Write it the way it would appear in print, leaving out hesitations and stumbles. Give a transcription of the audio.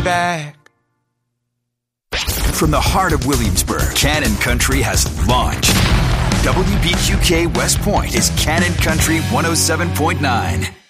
back. From the heart of Williamsburg, Cannon Country has launched. WBQK West Point is Cannon Country 107.9.